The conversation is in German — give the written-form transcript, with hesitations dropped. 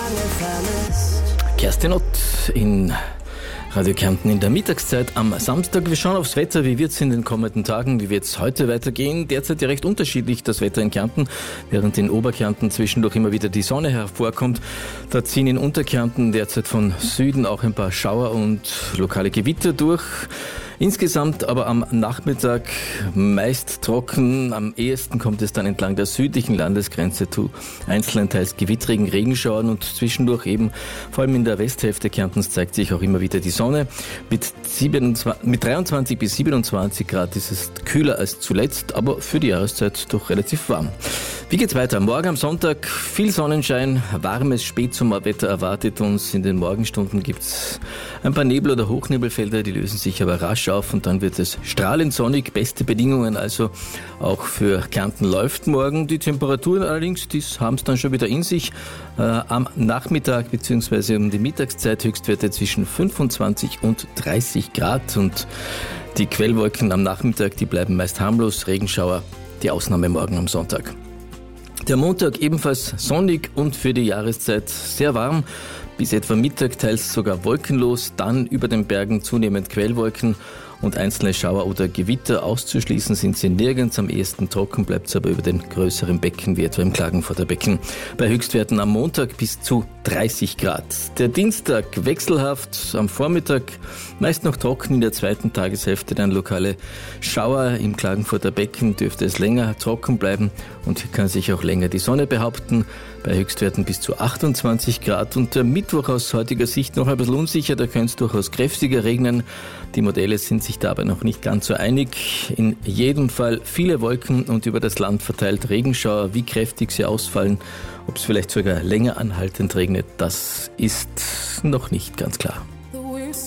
vermisst. Kerstin Ott in Radio Kärnten in der Mittagszeit am Samstag. Wir schauen aufs Wetter, wie wird es in den kommenden Tagen, wie wird es heute weitergehen. Derzeit ja recht unterschiedlich das Wetter in Kärnten, während in Oberkärnten zwischendurch immer wieder die Sonne hervorkommt. Da ziehen in Unterkärnten derzeit von Süden auch ein paar Schauer und lokale Gewitter durch. Insgesamt aber am Nachmittag meist trocken. Am ehesten kommt es dann entlang der südlichen Landesgrenze zu einzelnen teils gewittrigen Regenschauern und zwischendurch eben, vor allem in der Westhälfte Kärntens, zeigt sich auch immer wieder die Sonne. Mit 23 bis 27 Grad ist es kühler als zuletzt, aber für die Jahreszeit doch relativ warm. Wie geht's weiter? Morgen am Sonntag viel Sonnenschein, warmes Spätsommerwetter erwartet uns. In den Morgenstunden gibt's ein paar Nebel- oder Hochnebelfelder, die lösen sich aber rasch auf und dann wird es strahlend sonnig. Beste Bedingungen also auch für Kärnten läuft morgen. Die Temperaturen allerdings, die haben es dann schon wieder in sich. Am Nachmittag bzw. um die Mittagszeit Höchstwerte zwischen 25 und 30 Grad und die Quellwolken am Nachmittag, die bleiben meist harmlos. Regenschauer, die Ausnahme morgen am Sonntag. Der Montag ebenfalls sonnig und für die Jahreszeit sehr warm. Bis etwa Mittag teils sogar wolkenlos, dann über den Bergen zunehmend Quellwolken und einzelne Schauer oder Gewitter. Auszuschließen sind sie nirgends, am ehesten trocken bleibt es aber über den größeren Becken, wie etwa im Klagenfurter Becken. Bei Höchstwerten am Montag bis zu 30 Grad. Der Dienstag wechselhaft, am Vormittag meist noch trocken, in der zweiten Tageshälfte dann lokale Schauer. Im Klagenfurter Becken dürfte es länger trocken bleiben und hier kann sich auch länger die Sonne behaupten. Bei Höchstwerten bis zu 28 Grad und der Mittwoch aus heutiger Sicht noch ein bisschen unsicher, da könnte es durchaus kräftiger regnen. Die Modelle sind sich dabei noch nicht ganz so einig. In jedem Fall viele Wolken und über das Land verteilt Regenschauer. Wie kräftig sie ausfallen, ob es vielleicht sogar länger anhaltend regnet, das ist noch nicht ganz klar.